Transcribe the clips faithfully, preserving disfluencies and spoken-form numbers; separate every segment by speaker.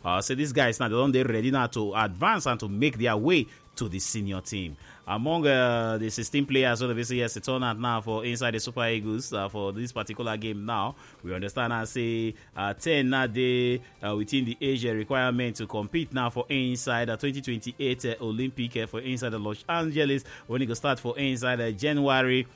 Speaker 1: Uh, so these guys now, they don't ready now to advance and to make their way to the senior team. Among uh, the sixteen players who obviously has a turnout now for inside the Super Eagles uh, for this particular game now, we understand and say uh, ten now they uh, within the age requirement to compete now for inside the twenty twenty-eight uh, Olympic uh, for inside the Los Angeles when it will start for inside uh, January.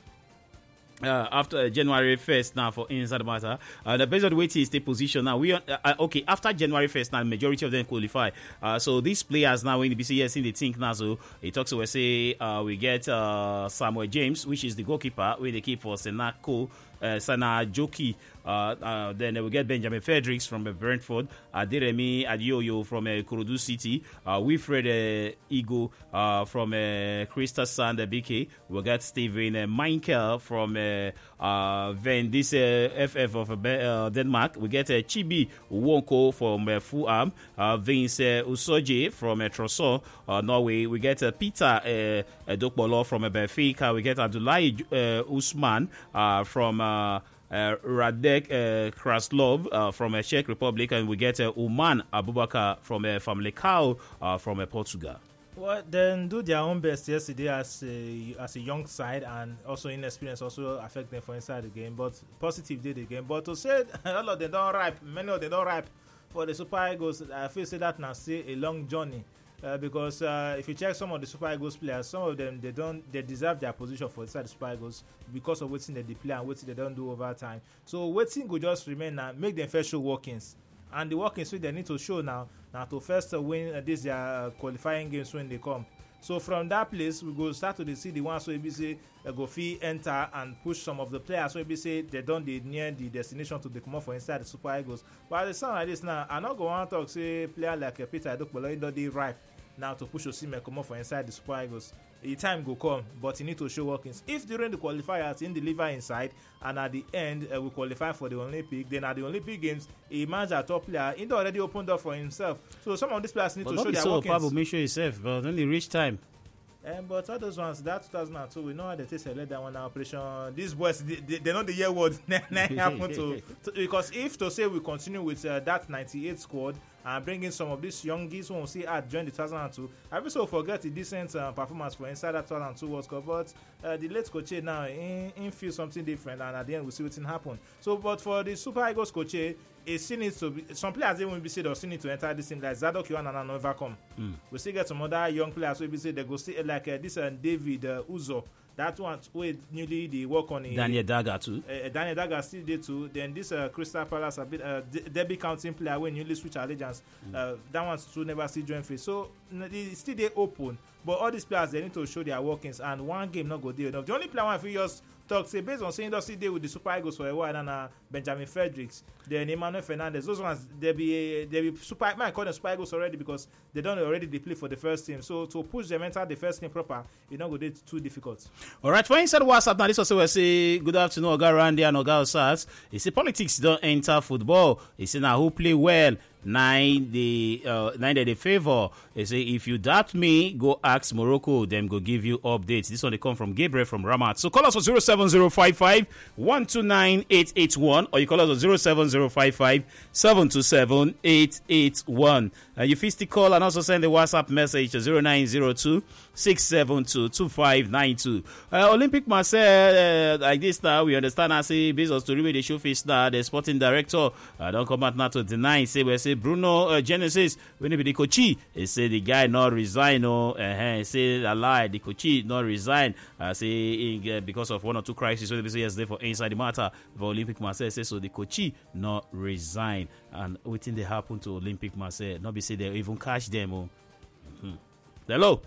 Speaker 1: Uh, after uh, January first now for inside the matter, uh, the based on the way is the position now. We uh, uh, okay after January first now, majority of them qualify. Uh, so these players now in the B C S in the think now. So it talks about say uh, we get uh, Samuel James, which is the goalkeeper, where they keep for Senako. Uh, Sana Joki, uh, uh, then we get Benjamin Fredericks from uh, Brentford, Aderemi Adioyo from uh, Kurudu City, uh, Wilfred uh, Igo uh, from uh, Crystal Sand uh, B K. We got Steven uh, Meinkel from uh, uh, Van this uh, F F of uh, Denmark. We get uh, Chibi Wonko from uh, Fulham, uh, Vince uh, Usoje from uh, Tromsø, uh, Norway. We get uh, Peter uh, Dokbolo from uh, Benfica. We get Abdullahi uh, Usman uh, from uh, Uh, uh, Radek uh, Kraslov uh, from uh, Czech Republic, and we get uh, Uman Abubakar from uh, Famalicão uh, from uh, Portugal.
Speaker 2: Well, then do their own best yesterday as a as a young side, and also inexperience also affect them for inside the game. But positive did the game. But to say all of them don't ripe, many of them don't ripe for the Super Eagles. I feel say that now still a long journey. Uh, because uh, if you check some of the Super Eagles players, some of them they don't they deserve their position for inside the Super Eagles because of waiting they play and waiting they don't do over time. So waiting could just remain now, make them first show workings, and the workings which they need to show now now to first uh, win uh, these uh, qualifying games when they come. So from that place we go start to see the ones who we say uh, go fee enter and push some of the players who we say they don't they near the destination to the come up for inside the Super Eagles. But at the sound like this now, I'm not going to talk say player like uh, Peter Edokbolo don't they ripe now to push Osimhen come up for inside the Super Eagles. The time go come, but you need to show workings. If during the qualifiers he deliver inside, and at the end uh, we qualify for the Olympic, then at the Olympic Games he managed a top player. He already opened up for himself. So some of these players need
Speaker 1: but
Speaker 2: to show their
Speaker 1: so
Speaker 2: workings.
Speaker 1: Pablo make sure himself, but only reach time.
Speaker 2: Um, but all those ones, that two thousand two, we know how they take select that one operation. These boys, they, they, they know the year what happen to, to because if to say we continue with uh, that ninety-eight squad and bring in some of these youngies who will see at join the two thousand two, I also forget the decent uh, performance for inside that two thousand two World Cup. But uh, the late coach now in, in feel something different, and at the end we see what happen. So, but for the Super Eagles coach, it still needs to be some players they will be said or still need to enter this team like Zadok Yohan and never come. Mm. We still get some other young players who will be said they go still like uh, this and uh, David uh, Uzo. That one wait newly the work on uh,
Speaker 1: Daniel Daga too.
Speaker 2: Uh, Daniel Daga still did too. Then this uh, Crystal Palace a bit uh, De- Derby County player when newly switch allegiance. Mm. Uh, that one's too never see join free. So it's still they open. But all these players they need to show their workings, and one game not go there enough. The only player one if you just talk say based on saying industry day with the Super Eagles for a while and uh, Benjamin Fredericks, then Emmanuel Fernandez, those ones they be they be Super I might call them Super Eagles already because they don't already they play for the first team. So to push them enter the first team proper, it not go there too difficult.
Speaker 1: All right, for inside WhatsApp now, this also will say good afternoon, Oga Randy and Oga Osas. He say politics don't enter football. He say now who play well. Nine the uh, nine that they favor. They say if you doubt me, go ask Morocco. Them go give you updates. This one they come from Gabriel from Ramat. So call us on zero seven zero five five one two nine eight eight one, or you call us on zero seven zero five five seven two seven eight eight one. Uh, you fist the call and also send the WhatsApp message to zero nine zero two six seven two two five nine two. Uh, Olympic Marseille, uh, like this now, we understand. I say based on story where they show face now, the sporting director uh, don't come out now to deny. Say we say Bruno uh, Genesis when he be the coachee, he say the guy not resign. Oh, uh, he say a lie. The coachee not resign. Uh, say uh, because of one or two crises. So they say yes, therefore inside the matter for Olympic Marseille. Say so the coachee not resign. And what thing they happen to Olympic Marseille? Not be say they even catch them. Oh. Mm-hmm. Hello.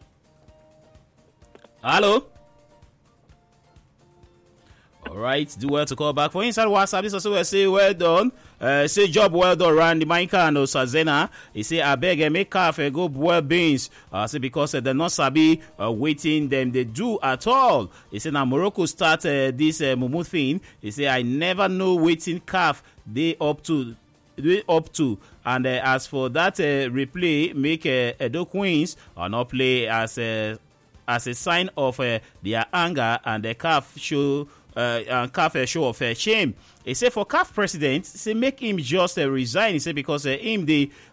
Speaker 1: Hello. All right, do well to call back for inside WhatsApp. This also will say well done. Uh, say job well done, Randy Maika and Osazena. He say I beg and make calf uh, go well beans. Uh, say because uh, they're not sabi uh, waiting them they do at all. He say now Morocco start uh, this uh, mumu thing. He say I never know waiting calf they up to. They up to and uh, as for that uh, replay, make uh, Edo Queens or not play as a as a sign of uh, their anger and the C A F show. Uh, and C A F uh, show of uh, shame. He say for C A F president, say make him just uh, resign. He say because uh, him they